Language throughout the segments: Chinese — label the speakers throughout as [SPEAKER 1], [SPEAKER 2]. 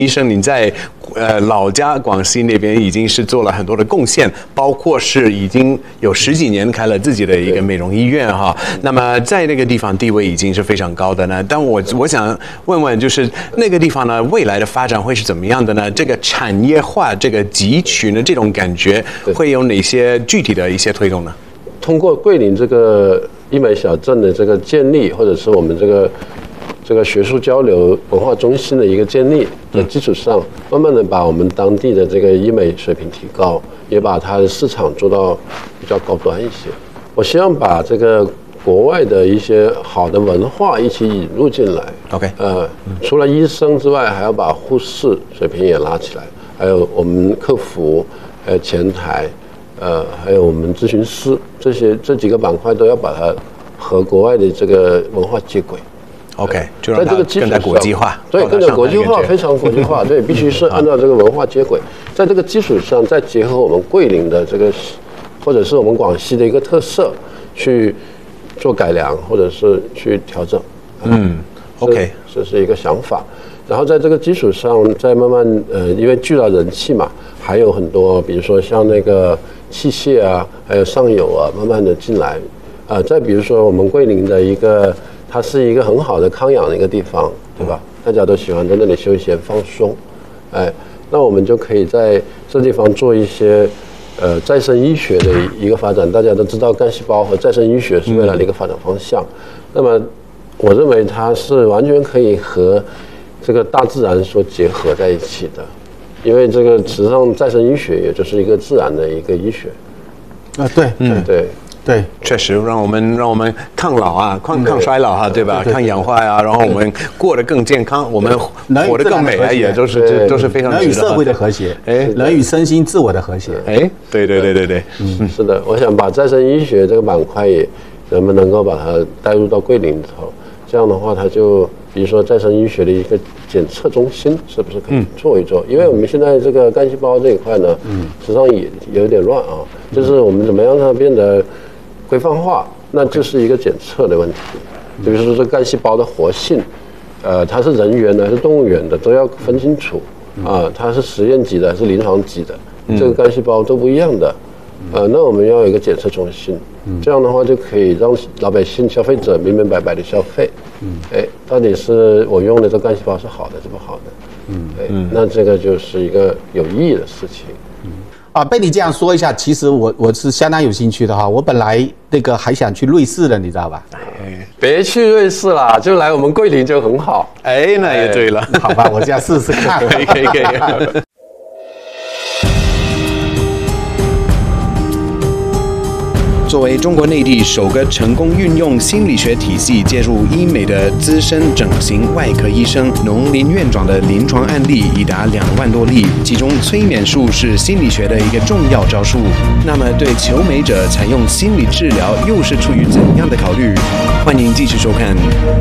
[SPEAKER 1] 医生，您在老家广西那边已经是做了很多的贡献，包括是已经有10几年开了自己的一个美容医院哈。那么在那个地方地位已经是非常高的呢。但我想问问，就是那个地方呢，未来的发展会是怎么样的呢？这个产业化、这个集群的这种感觉，会有哪些具体的一些推动呢？
[SPEAKER 2] 通过桂林这个医美小镇的这个建立，或者是我们这个学术交流文化中心的一个建立的基础上，慢慢的把我们当地的这个医美水平提高，也把它的市场做到比较高端一些。我希望把这个国外的一些好的文化一起引入进来。
[SPEAKER 1] OK，
[SPEAKER 2] 除了医生之外，还要把护士水平也拉起来，还有我们客服，还有前台，还有我们咨询师，这几个板块都要把它和国外的这个文化接轨。
[SPEAKER 1] OK， 就让它更加国际化，
[SPEAKER 2] 对，更加国际化，非常国际化，对，必须是按照这个文化接轨，在这个基础上，再结合我们桂林的这个，或者是我们广西的一个特色，去做改良，或者是去调整。
[SPEAKER 1] OK，
[SPEAKER 2] 这是一个想法。然后在这个基础上，再慢慢因为聚了人气嘛，还有很多，比如说像那个器械啊，还有上游啊，慢慢的进来。再比如说我们桂林的一个。它是一个很好的康养的一个地方，对吧？大家都喜欢在那里休闲放松，那我们就可以在这地方做一些再生医学的一个发展。大家都知道干细胞和再生医学是未来的一个发展方向。那么，我认为它是完全可以和这个大自然所结合在一起的，因为这个实际上再生医学也就是一个自然的一个医学。
[SPEAKER 1] 对，确实让我们抗老啊，抗衰老啊，对吧？抗氧化呀，然后我们过得更健康，我们活得更美啊，也都是非常
[SPEAKER 3] 人与社会的和谐，人与身心自我的和谐。
[SPEAKER 1] 对，
[SPEAKER 2] 是的，我想把再生医学这个板块也人们能够把它带入到桂林里头，这样的话，它就比如说再生医学的一个检测中心，是不是可以做一做？因为我们现在这个干细胞这一块呢，实际上也有点乱啊，就是我们怎么样让它变得规范化，那这是一个检测的问题。比如说这干细胞的活性，它是人源的还是动物源的，都要分清楚啊。它是实验级的还是临床级的，这个干细胞都不一样的。那我们要有一个检测中心，这样的话就可以让老百姓、消费者明明白白的消费。到底是我用的这干细胞是好的是不好的？那这个就是一个有意义的事情。
[SPEAKER 3] 被你这样说一下，其实我是相当有兴趣的哈。我本来那个还想去瑞士的，你知道吧？
[SPEAKER 2] 别去瑞士啦，就来我们桂林就很好。
[SPEAKER 1] 那也对了。
[SPEAKER 3] 好吧，我这样试试看。
[SPEAKER 1] 可以。作为中国内地首个成功运用心理学体系介入医美的资深整形外科医生，农林院长的临床案例已达2万多例，其中催眠术是心理学的一个重要招数。那么对求美者采用心理治疗又是出于怎样的考虑？欢迎继续收看。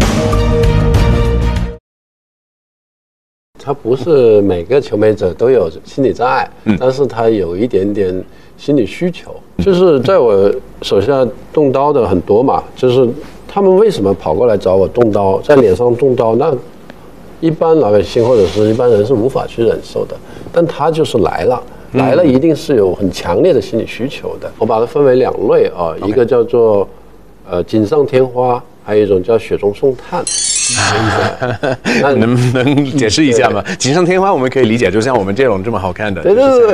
[SPEAKER 2] 他不是每个求美者都有心理障碍，但是他有一点点心理需求。就是在我手下动刀的很多嘛，就是他们为什么跑过来找我动刀，在脸上动刀，那一般老百姓或者是一般人是无法去忍受的，但他就是来了一定是有很强烈的心理需求的。我把它分为2类啊，一个叫做锦上添花，还有一种叫雪中送炭。
[SPEAKER 1] 能不能解释一下吗？锦上添花我们可以理解，就像我们这种这么好看的，
[SPEAKER 2] 对，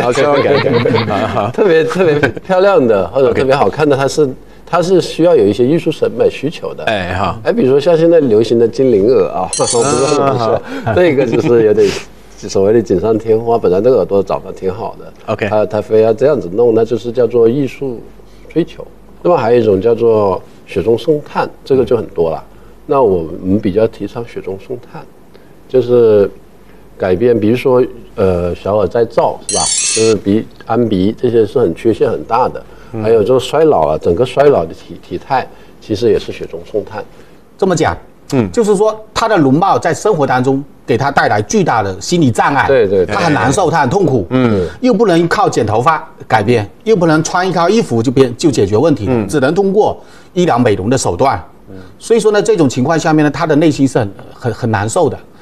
[SPEAKER 2] 特别漂亮的或者特别好看的，它是需要有一些艺术审美需求的。比如说像现在流行的精灵耳啊，我不知道怎么说，这个就是有点所谓的锦上添花，本来这个耳朵长得挺好的
[SPEAKER 1] ，OK，
[SPEAKER 2] 他非要这样子弄，那就是叫做艺术追求。那么还有一种叫做雪中送炭，这个就很多了。那我们比较提倡雪中送炭，就是改变，比如说小耳再造是吧？就是安鼻这些是很缺陷很大的，还有就是衰老啊，整个衰老的体态其实也是雪中送炭。
[SPEAKER 3] 这么讲，就是说他的容貌在生活当中给他带来巨大的心理障碍，
[SPEAKER 2] 对，
[SPEAKER 3] 他很难受，他很痛苦，又不能靠剪头发改变，又不能穿一套衣服就解决问题，只能通过医疗美容的手段。所以说呢，这种情况下面呢，他的内心是很难受的。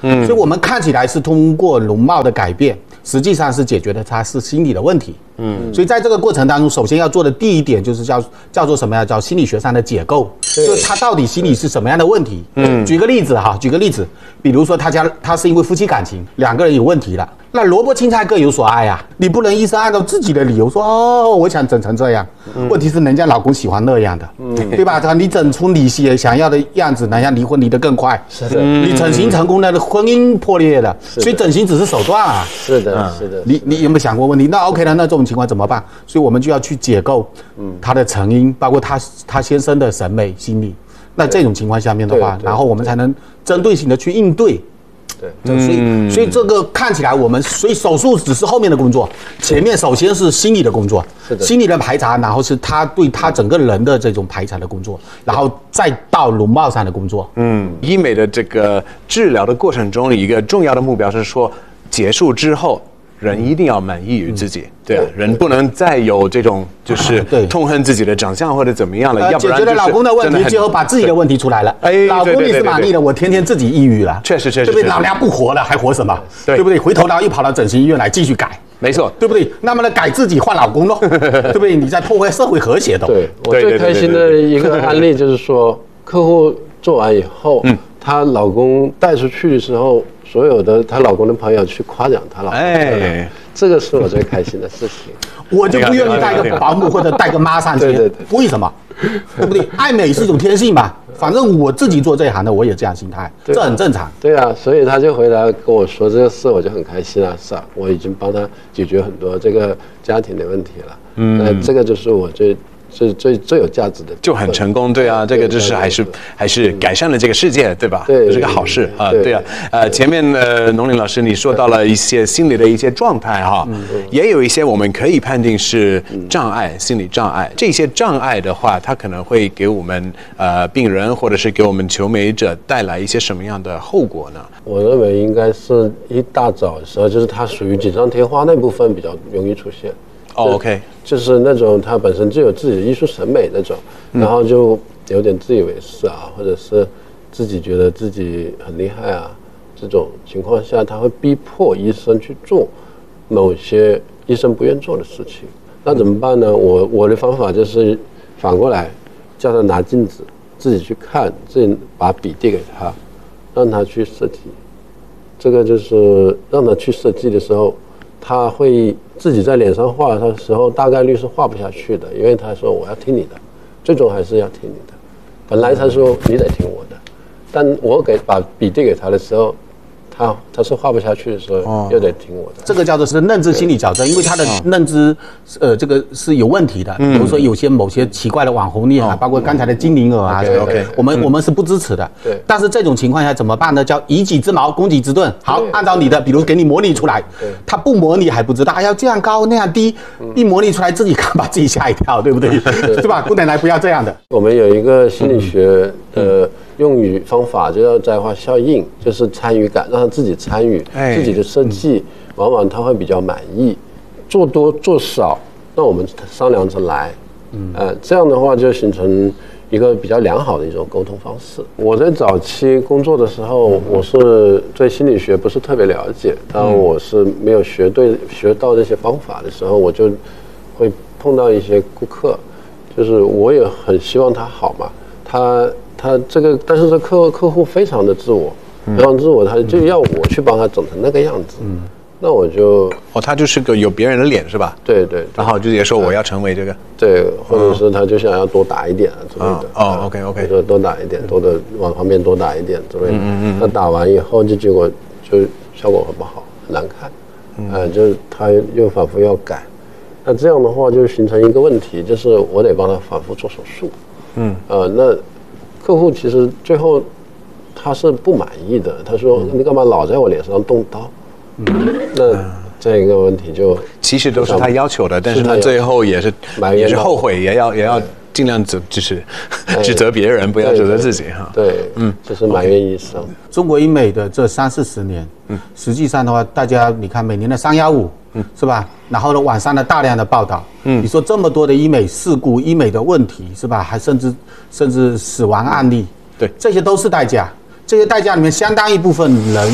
[SPEAKER 3] 所以我们看起来是通过容貌的改变，实际上是解决的它是心理的问题。所以在这个过程当中，首先要做的第一点就是叫做什么呀？叫心理学上的解构，就是他到底心理是什么样的问题。举个例子，比如说他是因为夫妻感情2个人有问题了，那萝卜青菜各有所爱啊，你不能医生按照自己的理由说我想整成这样，问题是人家老公喜欢那样的，对吧？你整出你想要的样子，人家离婚离得更快。
[SPEAKER 2] 是的，
[SPEAKER 3] 你整形成功了，婚姻破裂了，所以整形只是手段啊。
[SPEAKER 2] 是的，是的。
[SPEAKER 3] 你有没有想过问题？那 OK 了，那这种情况怎么办？所以我们就要去解构他的成因，包括他先生的审美心理。那这种情况下面的话，然后我们才能针对性的去应对。对，所以这个看起来所以手术只是后面的工作，前面首先是心理的工作，心理的排查，然后是他对他整个人的这种排查的工作，然后再到容貌上的工作。
[SPEAKER 1] 医美的这个治疗的过程中，一个重要的目标是说，结束之后，人一定要满意于自己，对啊，人不能再有这种就是痛恨自己的长相或者怎么样了，要不然
[SPEAKER 3] 解决了老公的问题，最后把自己的问题出来了。老公你是满意的，我天天自己抑郁了，
[SPEAKER 1] 确实，
[SPEAKER 3] 对不对？老娘不活了，还活什么？对不对？回头又跑到整形医院来继续改，
[SPEAKER 1] 没错，
[SPEAKER 3] 对不对？那么呢，改自己换老公咯，对不对？你在破坏社会和谐的。
[SPEAKER 2] 对，我最开心的一个案例就是说，客户做完以后，她老公带出去的时候，所有的她老公的朋友去夸奖她老公，这个是我最开心的事情。
[SPEAKER 3] 我就不愿意带个保姆或者带个妈上街，为什么？对不对？爱美是一种天性嘛，反正我自己做这一行的，我也这样心态，这很正常。
[SPEAKER 2] 对啊，所以他就回来跟我说这个事，我就很开心啊，是啊，我已经帮他解决很多这个家庭的问题了。那这个就是我最有价值的，
[SPEAKER 1] 就很成功，对啊，这个就是还是改善了这个世界，对吧？
[SPEAKER 2] 对，
[SPEAKER 1] 这是个好事啊，对啊。前面农林老师你说到了一些心理的一些状态哈，也有一些我们可以判定是障碍，心理障碍。这些障碍的话，它可能会给我们病人或者是给我们求美者带来一些什么样的后果呢？
[SPEAKER 2] 我认为应该是一大早的时候，就是它属于锦上添花那部分比较容易出现。
[SPEAKER 1] OK，
[SPEAKER 2] 就是那种他本身就有自己的艺术审美那种，然后就有点自以为是啊，或者是自己觉得自己很厉害啊，这种情况下，他会逼迫医生去做某些医生不愿做的事情。那怎么办呢？我的方法就是反过来，叫他拿镜子自己去看，自己把笔递给他，让他去设计。这个就是让他去设计的时候，他会自己在脸上画的时候，大概率是画不下去的，因为他说我要听你的，最终还是要听你的。本来他说你得听我的，但我把笔递给他的时候，他是画不下去的时候，又得听我的。
[SPEAKER 3] 这个叫做是认知心理矫正，因为他的认知，这个是有问题的。比如说某些奇怪的网红脸啊，包括刚才的精灵耳啊，我们是不支持的。
[SPEAKER 2] 对。
[SPEAKER 3] 但是这种情况下怎么办呢？叫以己之矛攻己之盾。好，按照你的，比如给你模拟出来，他不模拟还不知道，要这样高那样低，一模拟出来自己看把自己吓一跳，对不对？对吧？姑奶奶不要这样的。
[SPEAKER 2] 我们有一个心理学的用语方法，就叫在化效应，就是参与感，让他自己参与自己的设计，往往他会比较满意。做多做少，那我们商量着来，这样的话就形成一个比较良好的一种沟通方式。我在早期工作的时候，我是对心理学不是特别了解，当我是没有学到这些方法的时候，我就会碰到一些顾客，就是我也很希望他好嘛，他这个，但是这客户非常的自我，非常自我，他就要我去帮他整成那个样子，那我就
[SPEAKER 1] 他就是个有别人的脸是吧？
[SPEAKER 2] 对，然
[SPEAKER 1] 后就直接说我要成为这个，
[SPEAKER 2] 对，或者是他就想要多打一点啊之类的。
[SPEAKER 1] OK，
[SPEAKER 2] 说多打一点，多的往旁边多打一点之类的。他打完以后结果就效果很不好，很难看，就是他又反复要改，那这样的话就形成一个问题，就是我得帮他反复做手术。那客户其实最后他是不满意的，他说你干嘛老在我脸上动刀？那这个问题就
[SPEAKER 1] 其实都是他要求的，但是他最后也是后悔，也要尽量就是指责别人，不要指责自己哈。
[SPEAKER 2] 对，就是埋怨医生。
[SPEAKER 3] 中国医美的这30-40年，实际上的话，大家你看每年的315，是吧？然后呢，网上的大量的报道，你说这么多的医美事故、医美的问题，是吧？还甚至死亡案例，
[SPEAKER 1] 对，
[SPEAKER 3] 这些都是代价。这些代价里面，相当一部分人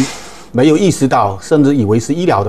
[SPEAKER 3] 没有意识到，甚至以为是医疗的